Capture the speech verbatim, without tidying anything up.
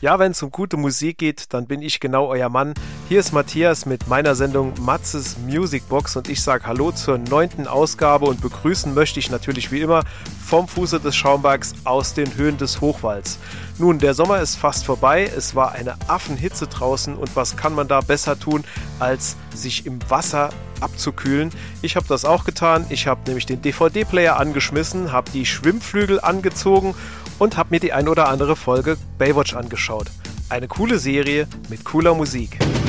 Ja, wenn es um gute Musik geht, dann bin ich genau euer Mann. Hier ist Matthias mit meiner Sendung Matzes Music Box und ich sage Hallo zur neunten Ausgabe und begrüßen möchte ich natürlich wie immer vom Fuße des Schaumbergs aus den Höhen des Hochwalds. Nun, der Sommer ist fast vorbei, es war eine Affenhitze draußen und was kann man da besser tun, als sich im Wasser abzukühlen. Ich habe das auch getan, ich habe nämlich den D V D-Player angeschmissen, habe die Schwimmflügel angezogen und habe mir die ein oder andere Folge Baywatch angeschaut. Eine coole Serie mit cooler Musik.